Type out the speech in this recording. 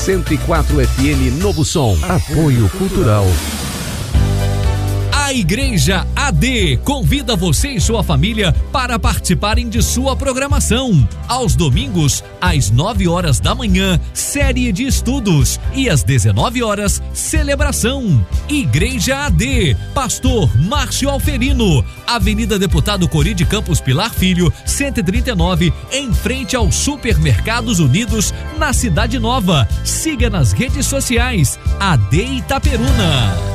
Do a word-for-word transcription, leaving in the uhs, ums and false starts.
cento e quatro F M Novo Som. Apoio Cultural. A Igreja A D convida você e sua família para participarem de sua programação. Aos domingos, às nove horas da manhã, série de estudos e às dezenove horas, celebração. Igreja A D, Pastor Márcio Alferino, Avenida Deputado Cori de Campos Pilar Filho, cento e trinta e nove, em frente aos Supermercados Unidos, na Cidade Nova. Siga nas redes sociais A D Itaperuna.